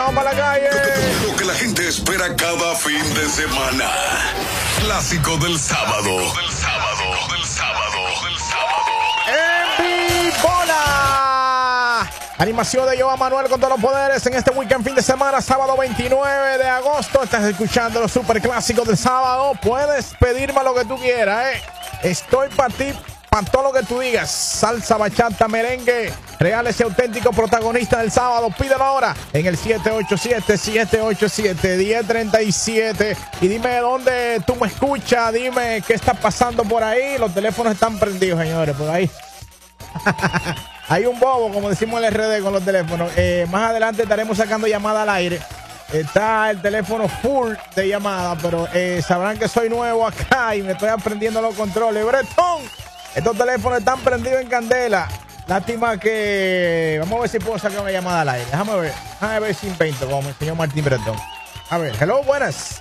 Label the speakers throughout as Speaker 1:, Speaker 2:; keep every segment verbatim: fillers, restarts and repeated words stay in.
Speaker 1: vamos para la calle.
Speaker 2: Lo que la gente espera cada fin de semana. Clásico del sábado. Del sábado, del sábado, del sábado.
Speaker 1: En Bola. Animación de Joan Manuel con todos los poderes en este weekend fin de semana, sábado veintinueve de agosto. Estás escuchando los super clásicos del sábado. Puedes pedirme lo que tú quieras, ¿eh? Estoy para ti, para todo lo que tú digas. Salsa, bachata, merengue, reales y auténticos protagonistas del sábado. Pídelo ahora en el siete ocho siete, siete ocho siete, uno cero tres siete. Y dime dónde tú me escuchas. Dime qué está pasando por ahí. Los teléfonos están prendidos, señores, por ahí. Hay un bobo, como decimos en el R D con los teléfonos. Eh, más adelante estaremos sacando llamada al aire. Está el teléfono full de llamada, pero eh, sabrán que soy nuevo acá y me estoy aprendiendo los controles. Bretón, estos teléfonos están prendidos en candela. Lástima que... Vamos a ver si puedo sacar una llamada al aire. Déjame ver. Déjame ver si invento, como el señor Martín Bretón. A ver, hello, buenas.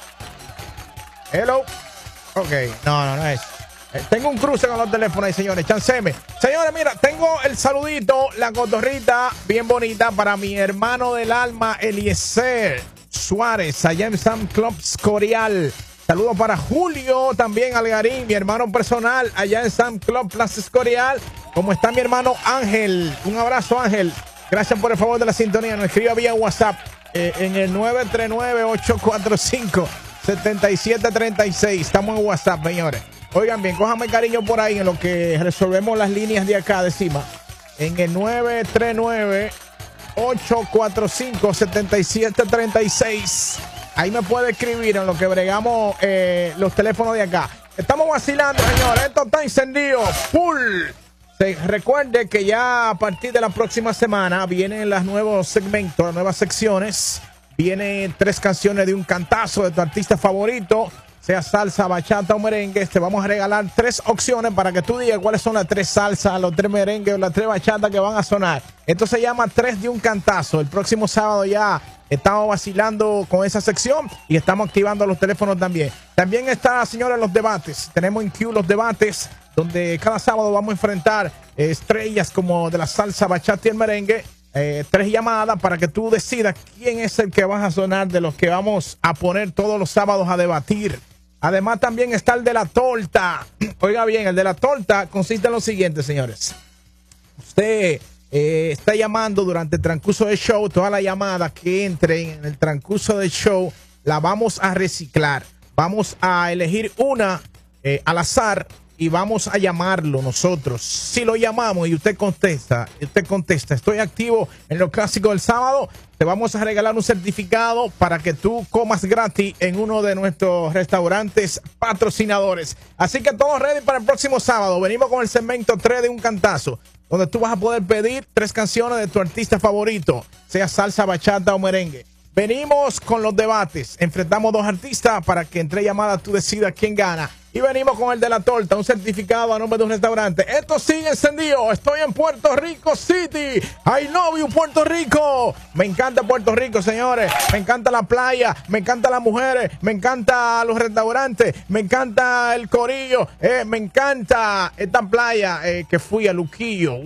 Speaker 1: Hello. Ok, no, no, no es. Eh, tengo un cruce con los teléfonos ahí, señores. Chanceme. Señores, mira, tengo el saludito, la cotorrita bien bonita para mi hermano del alma, Eliezer Suárez, allá en Sam Club Escorial. Saludos para Julio, también Algarín, mi hermano personal, allá en Sam Club Plaza Escorial. ¿Cómo está mi hermano Ángel? Un abrazo, Ángel. Gracias por el favor de la sintonía. Nos escriba vía WhatsApp eh, en el nueve tres nueve, ocho cuatro cinco, siete siete tres seis. Estamos en WhatsApp, señores. Oigan bien, cójame cariño por ahí en lo que resolvemos las líneas de acá de encima. En el nueve tres nueve, ocho cuatro cinco, siete siete tres seis. Ahí me puede escribir en lo que bregamos eh, los teléfonos de acá. Estamos vacilando, señores. Esto está encendido. Full. Se, recuerde que ya a partir de la próxima semana vienen los nuevos segmentos, las nuevas secciones. Vienen tres canciones de un cantazo de tu artista favorito. Sea salsa, bachata o merengue, te vamos a regalar tres opciones para que tú digas cuáles son las tres salsas, los tres merengues o las tres bachatas que van a sonar. Esto se llama Tres de un Cantazo. El próximo sábado ya estamos vacilando con esa sección y estamos activando los teléfonos también. También está, señores, los debates. Tenemos en Q los debates, donde cada sábado vamos a enfrentar eh, estrellas como de la salsa, bachata y el merengue. Eh, tres llamadas para que tú decidas quién es el que vas a sonar de los que vamos a poner todos los sábados a debatir. Además también está el de la torta. Oiga bien, el de la torta consiste en lo siguiente, señores. Usted eh, está llamando durante el transcurso del show. Toda la llamada que entre en el transcurso del show la vamos a reciclar. Vamos a elegir una eh, al azar y vamos a llamarlo nosotros. Si lo llamamos y usted contesta, usted contesta, estoy activo en los clásicos del sábado, te vamos a regalar un certificado para que tú comas gratis en uno de nuestros restaurantes patrocinadores. Así que todos ready para el próximo sábado. Venimos con el segmento tres de un cantazo, donde tú vas a poder pedir tres canciones de tu artista favorito, sea salsa, bachata o merengue. Venimos con los debates. Enfrentamos dos artistas para que entre llamadas tú decidas quién gana. Y venimos con el de la torta, un certificado a nombre de un restaurante. Esto sigue encendido. Estoy en Puerto Rico City. I love you, Puerto Rico. Me encanta Puerto Rico, señores. Me encanta la playa. Me encanta las mujeres. Me encanta los restaurantes. Me encanta el corillo. Eh, me encanta esta playa eh, que fui a Luquillo.